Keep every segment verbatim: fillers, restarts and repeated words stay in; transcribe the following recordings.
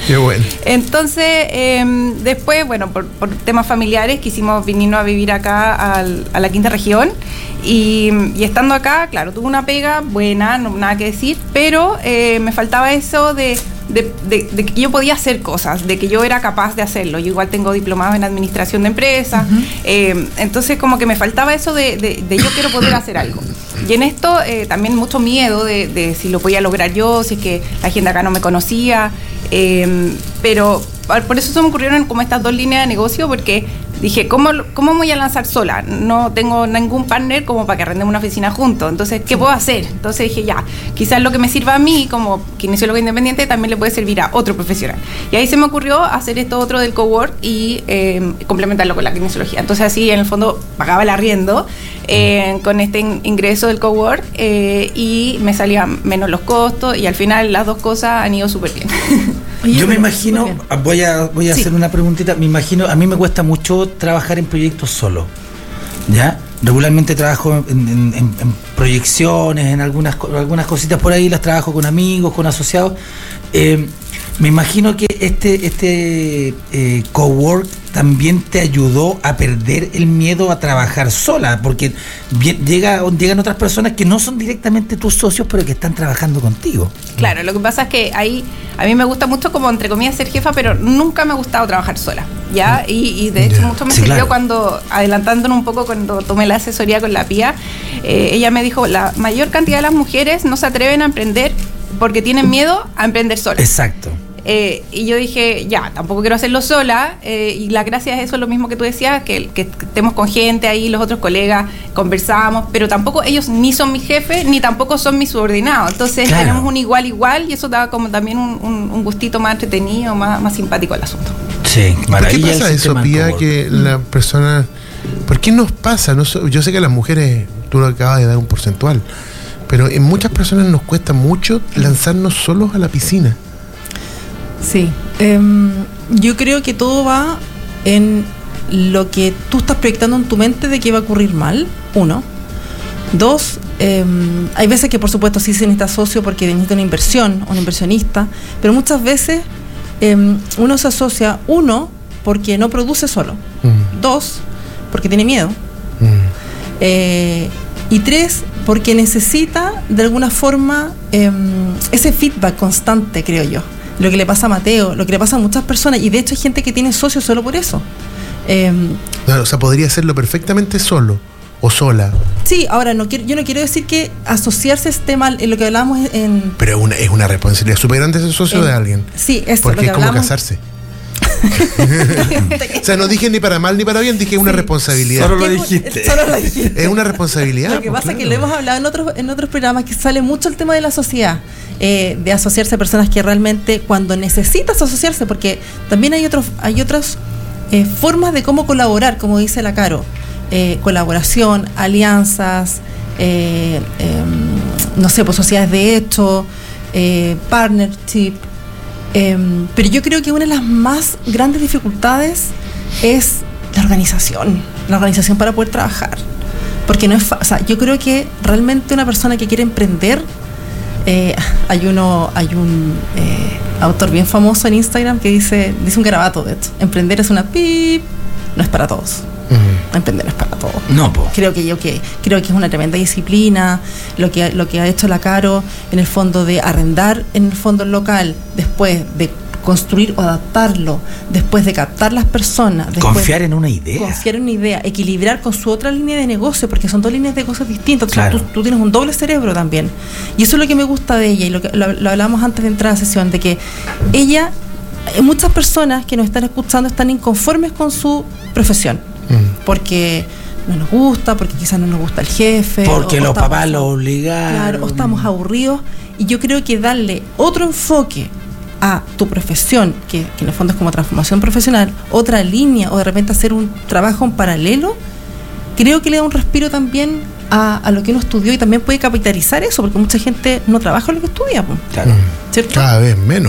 Qué bueno. Entonces, eh, después, bueno, por, por temas familiares, quisimos venirnos a vivir acá al, a la quinta región. Y, y estando acá, claro, tuve una pega buena, no, nada que decir, pero eh, me faltaba eso de, de, de, de que yo podía hacer cosas, de que yo era capaz de hacerlo. Yo igual tengo diplomado en administración de empresas, uh-huh. eh, entonces como que me faltaba eso de, de, de yo quiero poder hacer algo. Y en esto eh, también mucho miedo de, de si lo podía lograr yo, si es que la gente acá no me conocía, eh, pero por eso se me ocurrieron como estas dos líneas de negocio, porque dije, ¿cómo, ¿cómo me voy a lanzar sola? No tengo ningún partner como para que arrendemos una oficina juntos. Entonces, ¿qué puedo hacer? Entonces dije, ya, quizás lo que me sirva a mí como kinesiólogo independiente también le puede servir a otro profesional. Y ahí se me ocurrió hacer esto otro del cowork y eh, complementarlo con la kinesiología. Entonces así, en el fondo, pagaba el arriendo eh, con este in- ingreso del cowork eh, y me salían menos los costos y al final las dos cosas han ido súper bien. Oye, yo me imagino, voy a voy a sí. hacer una preguntita, me imagino, a mí me cuesta mucho trabajar en proyectos solo, ¿ya? Regularmente trabajo en, en, en, en proyecciones, en algunas algunas cositas por ahí, las trabajo con amigos, con asociados. Eh, me imagino que este este eh, cowork también te ayudó a perder el miedo a trabajar sola, porque bien, llega, llegan otras personas que no son directamente tus socios, pero que están trabajando contigo. Claro, lo que pasa es que ahí a mí me gusta mucho, como entre comillas, ser jefa, pero nunca me ha gustado trabajar sola, ¿ya? Y, y de hecho yeah. mucho me sí, sirvió claro. cuando, adelantándonos un poco, cuando tomé la asesoría con la Pía, eh, ella me dijo, la mayor cantidad de las mujeres no se atreven a emprender porque tienen miedo a emprender solas. Exacto. Eh, y yo dije, ya, tampoco quiero hacerlo sola, eh, y la gracia es eso, lo mismo que tú decías, que, que estemos con gente ahí, los otros colegas, conversamos, pero tampoco ellos ni son mis jefes, ni tampoco son mis subordinados, entonces claro. tenemos un igual igual, y eso da como también un, un, un gustito más entretenido, más, más simpático al asunto. Sí, maravilla. ¿Por qué pasa eso, Pía, que mm. la persona, por qué nos pasa? No, yo sé que a las mujeres, tú lo acabas de dar un porcentual, pero en muchas personas nos cuesta mucho lanzarnos solos a la piscina. Sí, eh, yo creo que todo va en lo que tú estás proyectando en tu mente de que va a ocurrir mal, uno. Dos, eh, hay veces que por supuesto sí se necesita socio porque necesita una inversión, un inversionista, pero muchas veces eh, uno se asocia, uno, porque no produce solo, mm. dos, porque tiene miedo, mm. eh, y tres, porque necesita de alguna forma eh, ese feedback constante, creo yo. Lo que le pasa a Mateo, lo que le pasa a muchas personas, y de hecho hay gente que tiene socios solo por eso. Eh, no, o sea, podría hacerlo perfectamente solo o sola. Sí, ahora no quiero, yo no quiero decir que asociarse esté mal, en lo que hablábamos en... Pero una, es una responsabilidad súper grande ser socio en, de alguien. Sí, eso. Porque lo que es como hablamos... casarse. O sea, no dije ni para mal ni para bien, dije sí, una responsabilidad. Solo lo dijiste. Solo lo dijiste. Es una responsabilidad. Lo que pues, pasa es claro. que lo hemos hablado en otros, en otros programas, que sale mucho el tema de la sociedad, eh, de asociarse a personas que realmente cuando necesitas asociarse, porque también hay otros, hay otras eh, formas de cómo colaborar, como dice la Caro, eh, colaboración, alianzas, eh, eh, no sé, pues sociedades de hecho, eh, partnership. Eh, pero yo creo que una de las más grandes dificultades es la organización, la organización para poder trabajar, porque no es fa- o sea, yo creo que realmente una persona que quiere emprender, eh, hay uno, hay un eh, autor bien famoso en Instagram que dice, dice un garabato de hecho, emprender es una pip, no es para todos. Uh-huh. Emprender no es para todos. No, po. Creo que yo que creo que es una tremenda disciplina lo que lo que ha hecho la Caro en el fondo de arrendar en el fondo el local, después de construir o adaptarlo, después de captar las personas, confiar en una idea, confiar en una idea, equilibrar con su otra línea de negocio, porque son dos líneas de negocios distintas. Claro. O sea, tú, tú tienes un doble cerebro también, y eso es lo que me gusta de ella, y lo que lo, lo hablábamos antes de entrar a la sesión, de que ella, muchas personas que nos están escuchando están inconformes con su profesión, mm. porque no nos gusta, porque quizás no nos gusta el jefe, porque o, los o papás estamos, lo obligaron, claro, o estamos aburridos, y yo creo que darle otro enfoque a tu profesión, que, que en el fondo es como transformación profesional, otra línea, o de repente hacer un trabajo en paralelo, creo que le da un respiro también a, a lo que uno estudió, y también puede capitalizar eso, porque mucha gente no trabaja lo que estudia, claro. ¿cierto? Cada vez menos.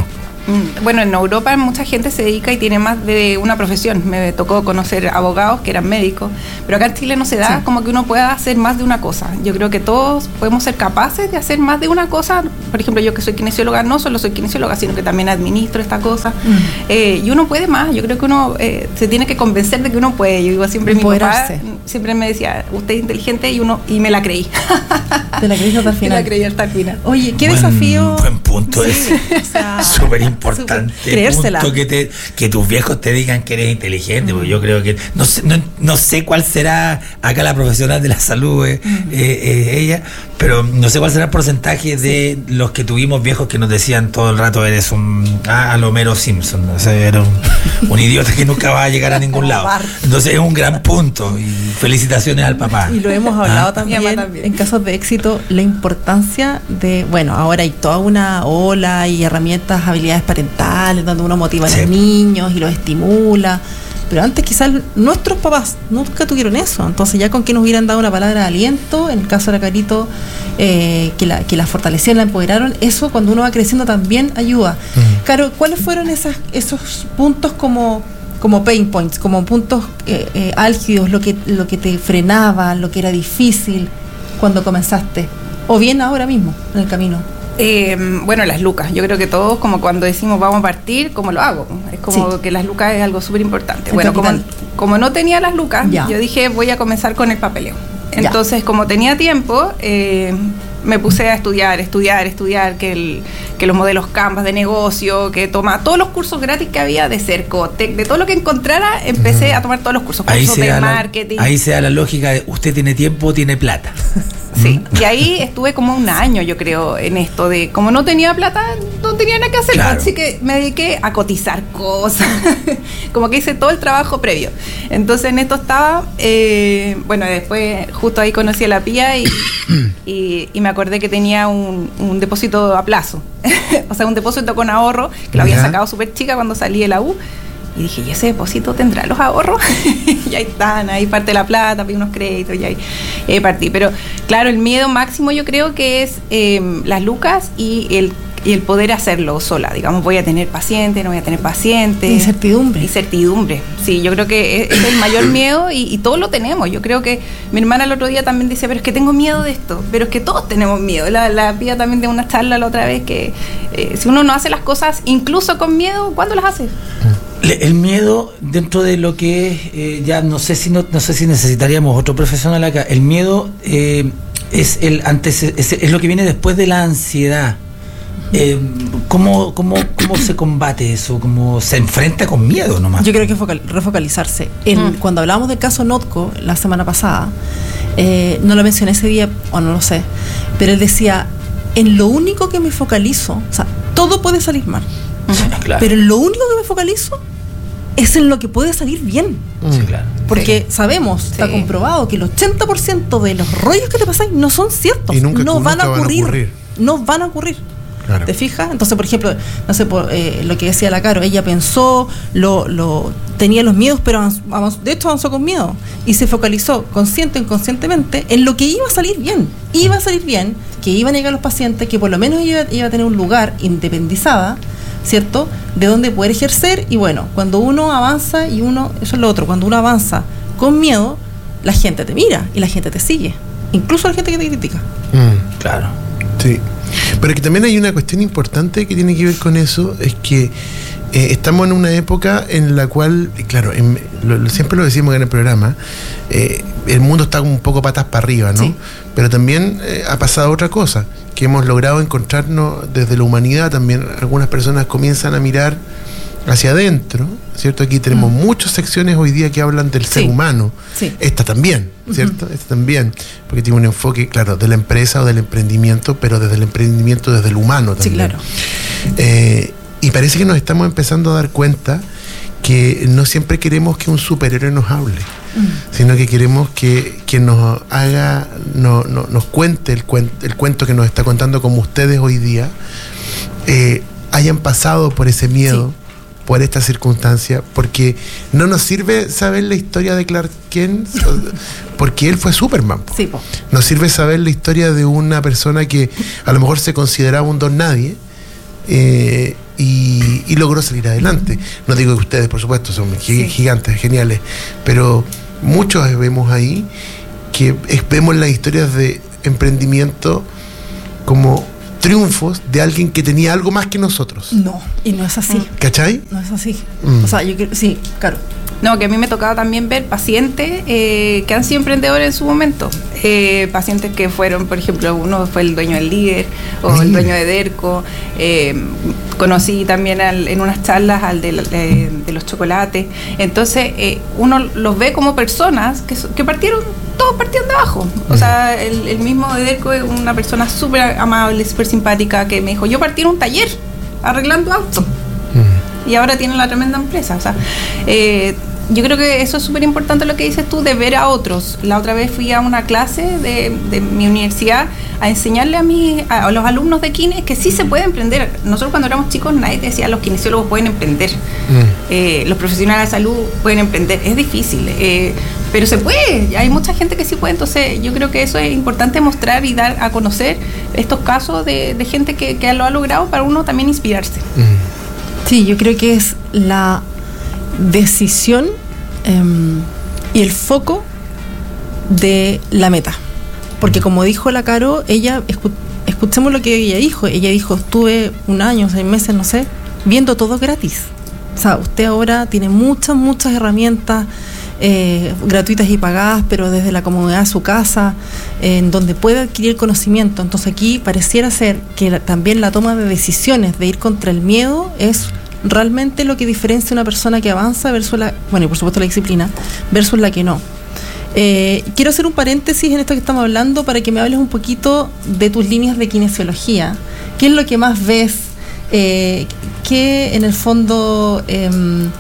Bueno, en Europa mucha gente se dedica y tiene más de una profesión. Me tocó conocer abogados que eran médicos, pero acá en Chile no se da sí. como que uno pueda hacer más de una cosa. Yo creo que todos podemos ser capaces de hacer más de una cosa. Por ejemplo, yo que soy kinesióloga, no solo soy kinesióloga, sino que también administro esta cosa. Mm. Eh, y uno puede más. Yo creo que uno eh, se tiene que convencer de que uno puede. Yo digo siempre, mi papá siempre me decía, usted es inteligente, y uno y me la creí. Te la creí hasta el final. Me la creí hasta el final. Oye, qué buen, desafío. Buen punto sí, ese. O sea, súper importante. Creérsela. Punto que, te, que tus viejos te digan que eres inteligente, mm. porque yo creo que no sé, no, no sé cuál será acá la profesional de la salud, eh, mm. eh, eh, ella, pero no sé cuál será el porcentaje de sí. los que tuvimos viejos que nos decían todo el rato eres un ah, a lo Homero Simpson, o sea, era un, un idiota que nunca va a llegar a ningún lado. Entonces es un gran punto y felicitaciones al papá. Y lo hemos hablado ¿Ah? también, también en casos de éxito, la importancia de, bueno, ahora hay toda una ola y herramientas, habilidades parentales, donde uno motiva sí. a los niños y los estimula. Pero antes quizás nuestros papás nunca tuvieron eso. Entonces ya con que nos hubieran dado una palabra de aliento, en el caso de la Carito, eh, que, la, que la fortalecieron, la empoderaron, eso cuando uno va creciendo también ayuda. Uh-huh. Caro, ¿cuáles fueron esas, esos puntos como, como pain points, como puntos eh, eh, álgidos, lo que, lo que te frenaba, lo que era difícil cuando comenzaste? O bien ahora mismo, en el camino. Eh, bueno, las lucas. Yo creo que todos, como cuando decimos vamos a partir, ¿cómo lo hago? Es como sí. que las lucas es algo súper importante. Bueno, como, como no tenía las lucas, ya. yo dije voy a comenzar con el papeleo. Entonces, ya. como tenía tiempo, eh, me puse a estudiar, estudiar, estudiar, que, el, que los modelos Canvas de negocio, que toma todos los cursos gratis que había de Cercotec, de todo lo que encontrara, empecé uh-huh. a tomar todos los cursos, ahí cursos de la, marketing. Ahí se da la lógica de usted tiene tiempo, tiene plata. Sí, y ahí estuve como un año, yo creo, en esto de, como no tenía plata, no tenía nada que hacer, claro. así que me dediqué a cotizar cosas, como que hice todo el trabajo previo. Entonces en esto estaba, eh, bueno, después justo ahí conocí a la Pía y, y, y me acordé que tenía un, un depósito a plazo, o sea, un depósito con ahorro, que lo había sacado súper chica cuando salí de la U. Y dije, ¿y ese depósito tendrá los ahorros? Y ahí están, ahí parte la plata, pedí unos créditos y ahí, y ahí partí. Pero claro, el miedo máximo yo creo que es eh, las lucas y el, y el poder hacerlo sola. Digamos, voy a tener paciente, no voy a tener paciente. Incertidumbre. Incertidumbre, sí, yo creo que es, es el mayor miedo y, y todos lo tenemos. Yo creo que mi hermana el otro día también dice, pero es que tengo miedo de esto, pero es que todos tenemos miedo. La, la Pía también de una charla la otra vez que eh, si uno no hace las cosas incluso con miedo, ¿cuándo las haces? El miedo dentro de lo que es, eh, ya no sé si no, no sé si necesitaríamos otro profesional acá. El miedo eh, es el antes es, es lo que viene después de la ansiedad. Eh, ¿cómo, cómo, ¿Cómo se combate eso? ¿Cómo se enfrenta con miedo nomás? Yo creo que focal, refocalizarse. En, mm. Cuando hablábamos del caso Notco la semana pasada, eh, no lo mencioné ese día o no lo sé, pero él decía, en lo único que me focalizo, o sea, todo puede salir mal. Sí, claro. Pero lo único que me focalizo es en lo que puede salir bien. Sí, claro. Porque sí. sabemos, sí. está comprobado que el ochenta por ciento de los rollos que te pasan no son ciertos. Y nunca, no nunca van, a ocurrir, van a ocurrir. No van a ocurrir. Claro. ¿Te fijas? Entonces, por ejemplo, no sé, por, eh, lo que decía la Caro, ella pensó, lo, lo tenía los miedos, pero avanzó, avanzó, de hecho avanzó con miedo. Y se focalizó consciente o inconscientemente en lo que iba a salir bien. Iba a salir bien, que iban a llegar los pacientes, que por lo menos iba, iba a tener un lugar independizada, ¿cierto? De donde poder ejercer. Y bueno, cuando uno avanza y uno, eso es lo otro, cuando uno avanza con miedo, la gente te mira y la gente te sigue, incluso la gente que te critica. Mm, claro. Sí. Pero que también hay una cuestión importante que tiene que ver con eso, es que eh, estamos en una época en la cual, claro, en, lo, siempre lo decimos en el programa, eh, el mundo está un poco patas para arriba, ¿no? Sí. Pero también eh, ha pasado otra cosa, que hemos logrado encontrarnos desde la humanidad. También algunas personas comienzan a mirar hacia adentro, ¿cierto? Aquí tenemos mm. muchas secciones hoy día que hablan del sí. ser humano. Sí. Esta también, ¿cierto? Uh-huh. Esta también, porque tiene un enfoque, claro, de la empresa o del emprendimiento, pero desde el emprendimiento, desde el humano también. Sí, claro. Eh, y parece que nos estamos empezando a dar cuenta que no siempre queremos que un superhéroe nos hable, mm. sino que queremos que, que nos haga, no, no, nos cuente el, cuen, el cuento que nos está contando, como ustedes hoy día eh, hayan pasado por ese miedo, sí. por esta circunstancia, porque no nos sirve saber la historia de Clark Kent, porque él fue Superman. Sí, po. Nos sirve saber la historia de una persona que a lo mejor se consideraba un don nadie, eh, y, y logró salir adelante. No digo que ustedes, por supuesto, son sí. gigantes, geniales, pero muchos vemos ahí que es, vemos las historias de emprendimiento como triunfos de alguien que tenía algo más que nosotros. No, y no es así. ¿Cachai? No es así. Mm. O sea, yo creo, sí, claro. No, que a mí me tocaba también ver pacientes eh, que han sido emprendedores en su momento. Eh, pacientes que fueron, por ejemplo, uno fue el dueño del Líder o sí. el dueño de Derco. Eh, conocí también al, en unas charlas al de, de, de los chocolates. Entonces, eh, uno los ve como personas que, que partieron, todos partieron de abajo. O sea, el, el mismo de Derco es una persona súper amable, súper simpática, que me dijo, yo partí en un taller arreglando autos. Y ahora tienen la tremenda empresa. O sea, eh, yo creo que eso es súper importante lo que dices tú, de ver a otros. La otra vez fui a una clase de, de mi universidad a enseñarle a, mi, a los alumnos de kine que sí se puede emprender. Nosotros cuando éramos chicos nadie decía los kinesiólogos pueden emprender, mm. eh, los profesionales de salud pueden emprender. Es difícil, eh, pero se puede. Hay mucha gente que sí puede. Entonces yo creo que eso es importante mostrar y dar a conocer estos casos de, de gente que, que lo ha logrado para uno también inspirarse. Mm. Sí, yo creo que es la decisión eh, y el foco de la meta. Porque como dijo la Caro, ella, escu- escuchemos lo que ella dijo. Ella dijo, estuve un año, seis meses, no sé, viendo todo gratis. O sea, usted ahora tiene muchas, muchas herramientas eh, gratuitas y pagadas, pero desde la comodidad de su casa, eh, en donde puede adquirir conocimiento. Entonces aquí pareciera ser que la, también la toma de decisiones de ir contra el miedo es realmente lo que diferencia una persona que avanza versus la, bueno, y por supuesto la disciplina, versus la que no. Eh, quiero hacer un paréntesis en esto que estamos hablando para que me hables un poquito de tus líneas de kinesiología. ¿Qué es lo que más ves? Eh, ¿Qué en el fondo, eh,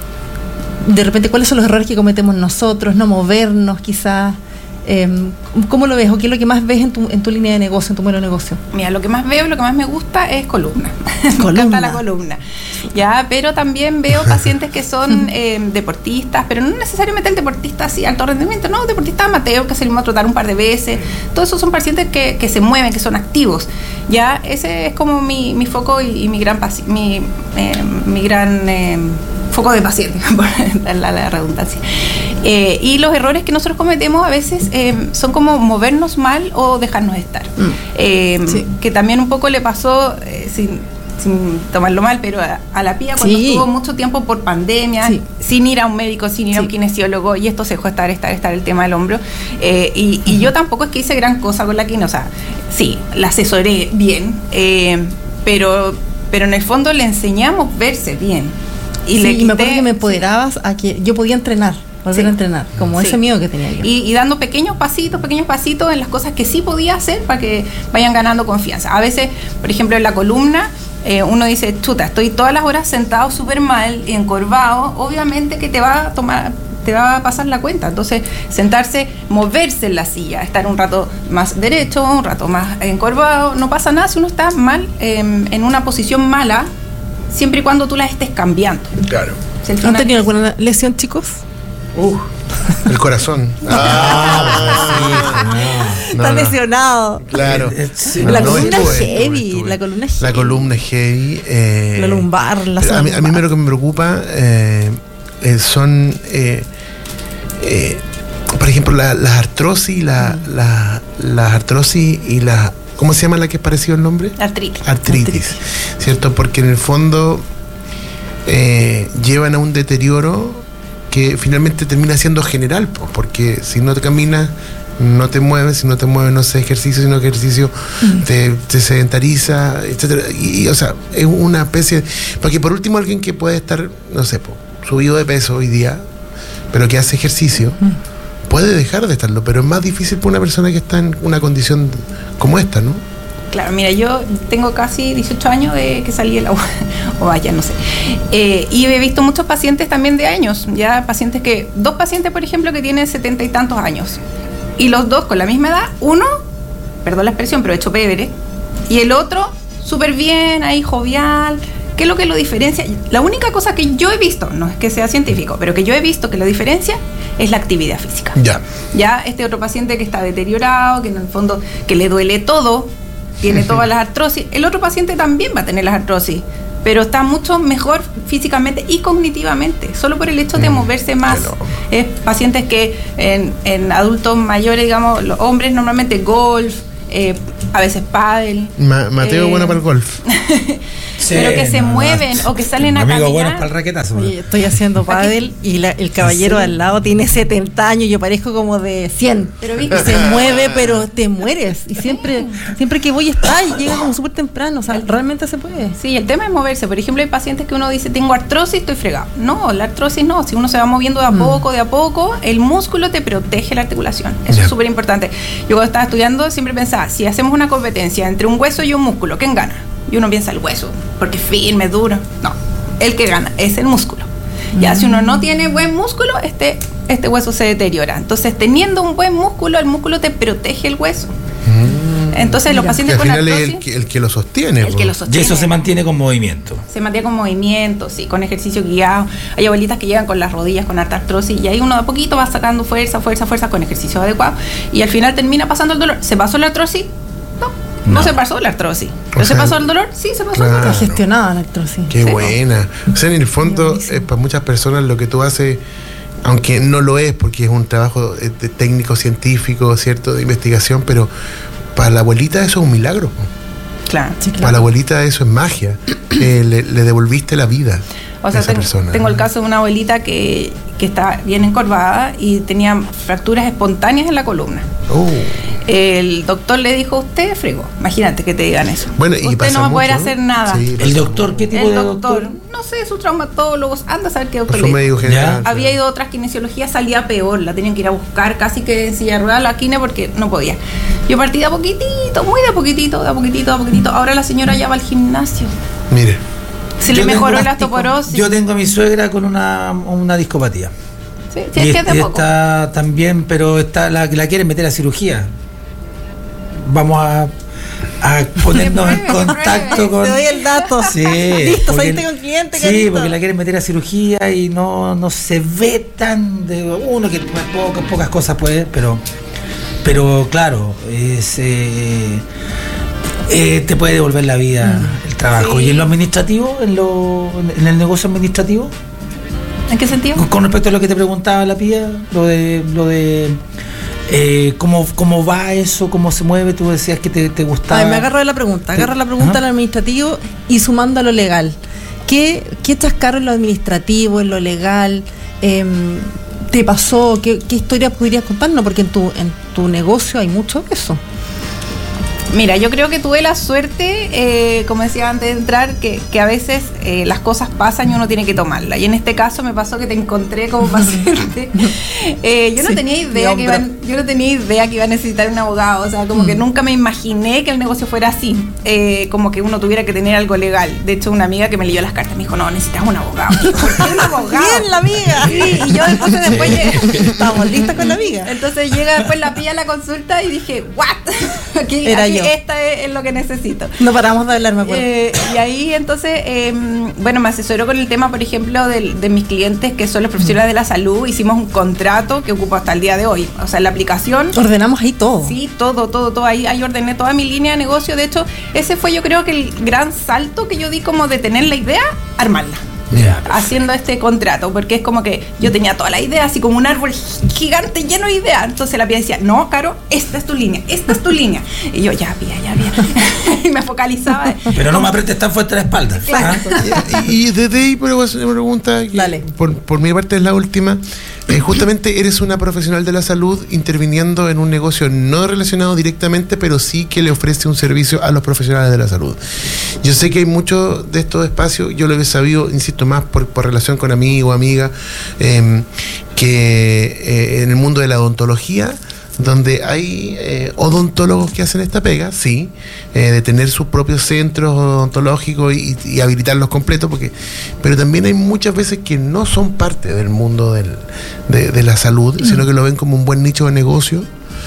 de repente, cuáles son los errores que cometemos nosotros? No movernos quizás. Eh, ¿Cómo lo ves o qué es lo que más ves en tu, en tu línea de negocio, en tu modelo de negocio? Mira, lo que más veo, lo que más me gusta es columna. Columna. Me encanta la columna. Ya, pero también veo pacientes que son eh, deportistas, pero no necesariamente el deportista así alto rendimiento, no, deportistas amateur que salimos a trotar un par de veces. Todos esos son pacientes que, que se mueven, que son activos. Ya, ese es como mi, mi foco y, y mi gran paci- mi, eh, mi gran eh, foco de paciente, por la, la redundancia. Eh, y los errores que nosotros cometemos a veces eh, son como movernos mal o dejarnos estar. Mm. Eh, sí. Que también un poco le pasó, eh, sin, sin tomarlo mal, pero a, a la Pía cuando sí. estuvo mucho tiempo por pandemia, sí. sin ir a un médico, sin ir sí. a un kinesiólogo, y esto se dejó estar, estar, estar el tema del hombro. Eh, y, y uh-huh. yo tampoco es que hice gran cosa con la quine, o sea, sí, la asesoré bien, eh, pero, pero en el fondo le enseñamos verse bien. Y, sí, le quité, y me acuerdo que me empoderabas a que yo podía entrenar. Volver sí. a entrenar, como sí. ese miedo que tenía yo. Y, y dando pequeños pasitos, pequeños pasitos en las cosas que sí podía hacer para que vayan ganando confianza. A veces, por ejemplo, en la columna, eh, uno dice, chuta, estoy todas las horas sentado súper mal y encorvado, obviamente que te va a tomar, te va a pasar la cuenta. Entonces, sentarse, moverse en la silla, estar un rato más derecho, un rato más encorvado, no pasa nada si uno está mal, eh, en una posición mala, siempre y cuando tú la estés cambiando. Claro. ¿Han tenido alguna lesión, chicos? Uh, el corazón. Ah, sí, no, está no. lesionado. Claro. Sí, la, no, columna estuve, estuve, estuve. la columna es heavy. La columna es heavy. Eh, la lumbar, la a mí, a mí lo que me preocupa eh, eh, son, eh, eh, por ejemplo, la, las artrosis, la, mm. la, las artrosis y la, ¿cómo se llama la que es parecido el nombre? Artritis. Artritis, Artritis. ¿Cierto? Porque en el fondo eh, llevan a un deterioro que finalmente termina siendo general, porque si no te caminas, no te mueves, si no te mueves, no haces ejercicio, si no haces ejercicio, mm. te, te sedentariza, etcétera. Y, y, o sea, es una especie. Porque por último, alguien que puede estar, no sé, po, subido de peso hoy día, pero que hace ejercicio, mm. puede dejar de estarlo, pero es más difícil para una persona que está en una condición como esta, ¿no? Claro, mira, yo tengo casi dieciocho años de que salí de la U, o vaya, no sé. Eh, y he visto muchos pacientes también de años, ya pacientes que, dos pacientes, por ejemplo, que tienen setenta y tantos años. Y los dos con la misma edad, uno, perdón la expresión, pero hecho pebre, y el otro, súper bien, ahí jovial. ¿Qué es lo que lo diferencia? La única cosa que yo he visto, no es que sea científico, pero que yo he visto que lo diferencia es la actividad física. Ya. Ya este otro paciente que está deteriorado, que en el fondo, que le duele todo, tiene todas las artrosis. El otro paciente también va a tener las artrosis, pero está mucho mejor físicamente y cognitivamente, solo por el hecho de moverse más. Es pacientes que en, en adultos mayores, digamos, los hombres normalmente golf, eh, a veces pádel. Ma- Mateo eh, bueno para el golf. Sí, pero que se no, mueven no. o que salen a caminar. Amigo bueno para el raquetazo. Oye, estoy haciendo pádel y la, el caballero al lado tiene setenta años, yo parezco como de cien. Pero viste, se mueve, pero te mueres. Y siempre siempre que voy está y llega como súper temprano. O sea, realmente se puede. Sí, el tema es moverse. Por ejemplo, hay pacientes que uno dice, tengo artrosis, estoy fregado. No, la artrosis no. Si uno se va moviendo de a poco, de a poco, el músculo te protege la articulación. Eso yeah. es súper importante. Yo cuando estaba estudiando siempre pensaba, si hacemos una competencia entre un hueso y un músculo, ¿quién gana? Y uno piensa el hueso, porque es firme, es duro. No, el que gana es el músculo. Ya, mm. si uno no tiene buen músculo, este, este hueso se deteriora. Entonces, teniendo un buen músculo, el músculo te protege el hueso. Mm. Entonces, los pacientes con artrosis... El que, el que lo sostiene. El que lo sostiene. Y eso se mantiene con movimiento. Se mantiene con movimiento, sí, con ejercicio guiado. Hay abuelitas que llegan con las rodillas, con harta artrosis, y ahí uno de a poquito va sacando fuerza, fuerza, fuerza, con ejercicio adecuado. Y al final termina pasando el dolor. ¿Se pasó la artrosis? No. No, no se pasó la artrosis. ¿Pero se pasó el dolor? Sí, se pasó claro. el dolor. Está gestionada la artrosis. Qué sí. buena. O sea, en el fondo, eh, para muchas personas lo que tú haces, aunque no lo es, porque es un trabajo eh, de técnico, científico, ¿cierto? De investigación, pero para la abuelita eso es un milagro. Claro, sí, claro. Para la abuelita eso es magia. Eh, le, le devolviste la vida o sea, a esa tengo, persona. Tengo el caso de una abuelita que, que está bien encorvada y tenía fracturas espontáneas en la columna. Oh. El doctor le dijo, usted fregó. Imagínate que te digan eso. Bueno, y usted no va a poder mucho, hacer ¿no? nada. Sí, ¿El doctor qué tipo el de doctor, doctor? No sé, sus traumatólogos, anda a saber qué doctor le médico general. Había claro. ido a otras kinesiologías, salía peor, la tenían que ir a buscar casi que en silla de ruedas la kine porque no podía. Yo partí de a poquitito, muy de a poquitito, de a poquitito, de a poquitito. Ahora la señora ya va al gimnasio. Mire. Se yo le mejoró la osteoporosis. Yo tengo a mi suegra con una, una discopatía. Sí, sí, y es que es de y poco. Está también, pero está la, la quieren meter a cirugía. Vamos a, a ponernos en contacto con... Te doy el dato. Sí. Listo, porque, ahí tengo un cliente. Sí, carito. porque la quieren meter a cirugía y no, no se ve tan de uno que pocas, pocas cosas puede, pero pero claro, es, eh, eh, te puede devolver la vida el trabajo. Sí. ¿Y en lo administrativo, en, lo, en el negocio administrativo? ¿En qué sentido? Con, con respecto a lo que te preguntaba la Pía, lo de... Lo de Eh, ¿cómo, ¿Cómo va eso? ¿Cómo se mueve? Tú decías que te, te gustaba. A ver, me agarro de la pregunta. Agarro la pregunta ¿Ah? al administrativo y sumando a lo legal. ¿Qué, qué estás caro en lo administrativo, en lo legal? Eh, ¿Te pasó? ¿Qué, qué historia podrías contarnos? Porque en tu, en tu negocio hay mucho de eso. Mira, yo creo que tuve la suerte, eh, como decía antes de entrar, que, que a veces eh, las cosas pasan y uno tiene que tomarlas. Y en este caso me pasó que te encontré como paciente. Eh, yo no sí, tenía idea que iba, yo no tenía idea que iba a necesitar un abogado. O sea, como mm. que nunca me imaginé que el negocio fuera así. Eh, como que uno tuviera que tener algo legal. De hecho, una amiga que me leyó las cartas me dijo, no, necesitas un abogado. Y yo, ¿por qué un abogado? Bien, la amiga. Sí, y yo después, después llegué. Estamos listas con la amiga. Entonces llega después la Pía a la consulta y dije, ¿what? Aquí, Era aquí yo. Esta es, es lo que necesito. No paramos de hablar, me acuerdo. Eh, y ahí entonces, eh, bueno, me asesoró con el tema, por ejemplo, de, de mis clientes que son los profesionales de la salud. Hicimos un contrato que ocupo hasta el día de hoy. O sea, en la aplicación. Ordenamos ahí todo. Sí, todo, todo, todo. Ahí, ahí ordené toda mi línea de negocio. De hecho, ese fue yo creo que el gran salto que yo di como de tener la idea, armarla. Yeah. Haciendo este contrato, porque es como que yo tenía toda la idea, así como un árbol gigante lleno de ideas. Entonces la Pía decía, no, Caro, esta es tu línea, esta es tu línea. Y yo, ya, Pía, ya, Pía. Y me focalizaba. Pero no me apretes tan fuerte la espalda. Claro. ¿Ah? Y, y desde ahí, pero una pregunta, que Dale. Por, por mi parte es la última. Eh, justamente eres una profesional de la salud interviniendo en un negocio no relacionado directamente, pero sí que le ofrece un servicio a los profesionales de la salud. Yo sé que hay muchos de estos espacios, yo lo he sabido, insisto, más por, por relación con amigo o amiga, eh, que eh, en el mundo de la odontología, donde hay eh, odontólogos que hacen esta pega, sí, eh, de tener sus propios centros odontológicos y, y habilitarlos completos, porque, pero también hay muchas veces que no son parte del mundo del, de, de la salud, mm. sino que lo ven como un buen nicho de negocio.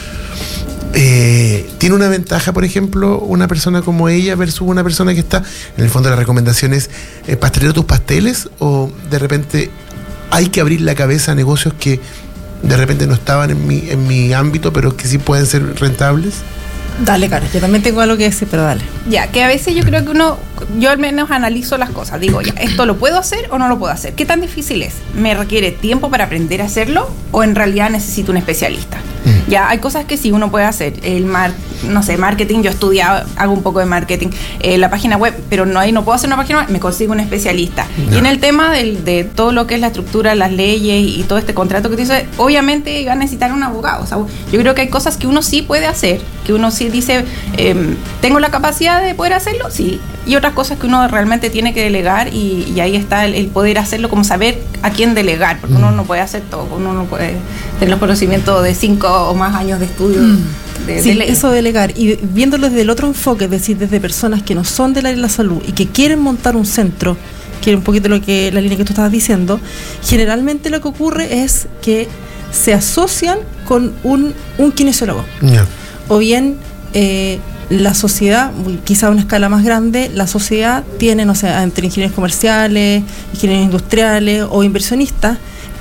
Eh, tiene una ventaja, por ejemplo, una persona como ella versus una persona que está, en el fondo la recomendación es eh, pastelero tus pasteles, o de repente hay que abrir la cabeza a negocios que de repente no estaban en mi, en mi ámbito, pero que sí pueden ser rentables. Dale, cara, yo también tengo algo que decir, pero dale. Ya, que a veces yo creo que uno, yo al menos analizo las cosas, digo, ya, ¿esto lo puedo hacer o no lo puedo hacer? ¿Qué tan difícil es? ¿Me requiere tiempo para aprender a hacerlo o en realidad necesito un especialista? Mm. Ya, hay cosas que sí uno puede hacer, el mar, no sé, marketing, yo he estudiado, hago un poco de marketing, eh, la página web, pero no, ahí no puedo hacer una página web, me consigo un especialista. No. Y en el tema del, de todo lo que es la estructura, las leyes y todo este contrato que te dice, obviamente va a necesitar un abogado, o sea, yo creo que hay cosas que uno sí puede hacer, que uno sí dice, eh, ¿tengo la capacidad de poder hacerlo? Sí. Y otras cosas que uno realmente tiene que delegar y, y ahí está el, el poder hacerlo, como saber a quién delegar, porque mm. uno no puede hacer todo, uno no puede tener los conocimientos de cinco o más años de estudio. Mm. De, sí, de eso delegar. Y viéndolo desde el otro enfoque, es decir, desde personas que no son del área de la salud y que quieren montar un centro, que es un poquito lo que la línea que tú estabas diciendo, generalmente lo que ocurre es que se asocian con un, un kinesiólogo. Yeah. O bien eh, la sociedad, quizá a una escala más grande, la sociedad tiene, no sé, entre ingenieros comerciales, ingenieros industriales o inversionistas,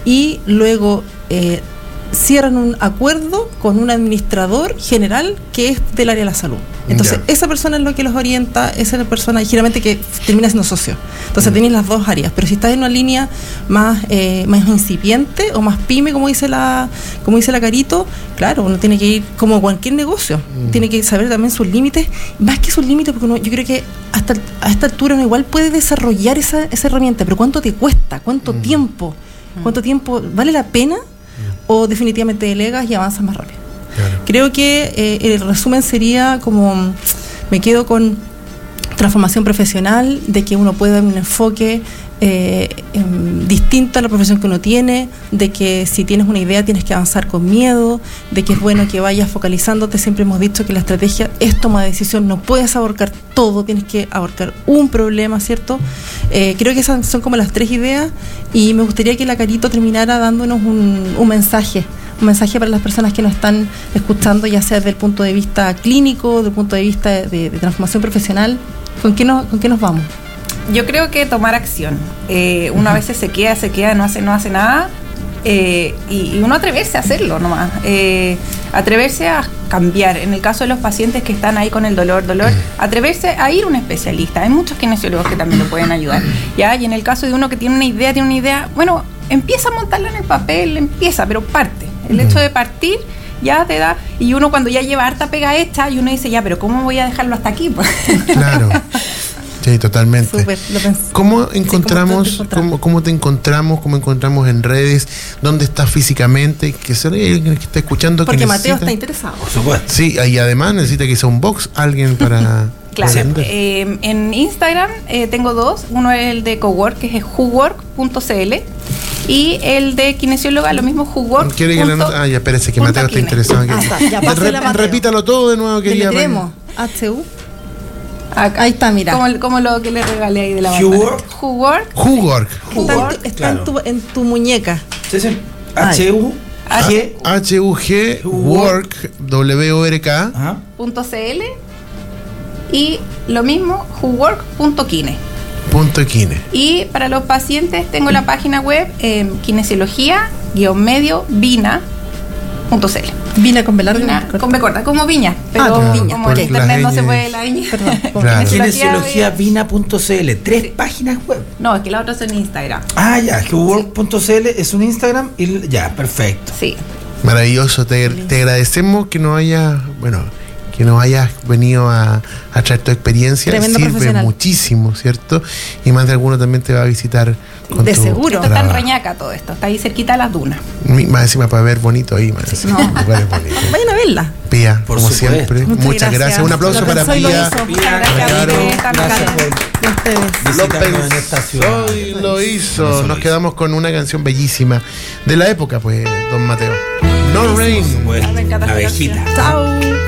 y luego eh, cierran un acuerdo con un administrador general que es del área de la salud. Entonces, yeah. esa persona es lo que los orienta, esa es la persona generalmente que termina siendo socio. Entonces, mm. tenéis las dos áreas, pero si estás en una línea más eh, más incipiente o más pyme, como dice la como dice la Carito, claro, uno tiene que ir como cualquier negocio, mm. tiene que saber también sus límites, más que sus límites, porque uno, yo creo que hasta a esta altura uno igual puede desarrollar esa, esa herramienta, pero ¿cuánto te cuesta? ¿Cuánto mm. tiempo? ¿Cuánto tiempo? ¿Vale la pena? ¿O definitivamente delegas y avanzas más rápido? Claro. Creo que eh, el resumen sería como, me quedo con transformación profesional, de que uno puede dar un enfoque eh, eh, distinto a la profesión que uno tiene, de que si tienes una idea tienes que avanzar con miedo, de que es bueno que vayas focalizándote. Siempre hemos dicho que la estrategia es toma de decisión, no puedes abarcar todo, tienes que abarcar un problema, ¿cierto? Eh, creo que esas son como las tres ideas, y me gustaría que la Carito terminara dándonos un, un mensaje un mensaje para las personas que nos están escuchando, ya sea desde el punto de vista clínico, desde el punto de vista de, de, de transformación profesional. ¿Con qué, no, ¿Con qué nos vamos? Yo creo que tomar acción. Eh, uno uh-huh. a veces se queda, se queda, no hace, no hace nada, eh, y, y uno atreverse a hacerlo nomás. Eh, atreverse a cambiar. En el caso de los pacientes que están ahí con el dolor, dolor, atreverse a ir a un especialista. Hay muchos kinesiólogos que también lo pueden ayudar. ¿Ya? Y en el caso de uno que tiene una idea, tiene una idea, bueno, empieza a montarla en el papel, empieza, pero parte. El hecho de partir ya te da, y uno cuando ya lleva harta pega hecha, y uno dice, ya, pero ¿cómo voy a dejarlo hasta aquí? Claro, sí, totalmente. Super, ¿Cómo encontramos, sí, ¿cómo, te cómo, cómo te encontramos, cómo encontramos en redes, dónde estás físicamente? Que sea alguien que está escuchando. Porque que Mateo está interesado. Por supuesto. Sí, y además necesita que sea un box, alguien para... Claro, eh, en Instagram eh, tengo dos, uno es el de Cowork, que es whowork punto c l, y el de kinesióloga, lo mismo, whowork. ¿Quiere que le anote? Ah, ya, espérese, que Mateo está interesado. Que... Ah, está, ya Re, repítalo todo de nuevo, quería. Tenemos H U. Acá. Ahí está, mira. Como, como lo que le regalé ahí de la Whowork. Whowork. Whowork. Está, está claro. en, tu, en tu muñeca. Sí, sí. H U G. H U G Work, W O R K. Punto C L. Y lo mismo, whowork punto kine. Punto kine. Y para los pacientes tengo la página web eh, kinesiología guión medio vina punto c l. Vina con B larga. Vina con B corta, como viña, pero ah, claro, viña, como en internet no se puede la viña. Perdón. Claro. Kinesiología vina punto c l, tres sí. páginas web. No, es que la otra es en Instagram. Ah, ya, whowork punto c l es un Instagram y ya, perfecto. Sí. Maravilloso, te, te agradecemos que nos haya, bueno, que nos hayas venido a, a traer tu experiencia. Tremendo sirve muchísimo, ¿cierto? Y más de alguno también te va a visitar con de tu seguro. Esto está en Reñaca todo esto, está ahí cerquita de las dunas. Mi, más encima para ver bonito ahí, más sí, no. Vayan a verla. Pía, por como supuesto. Siempre. Muchas, Muchas gracias. gracias. Un aplauso para Pía. Muchas gracias. Gracias por visitarnos en esta ciudad. Hoy lo hizo. Nos quedamos con una canción bellísima de la época, pues, don Mateo. No Rain. La abejita. Chao.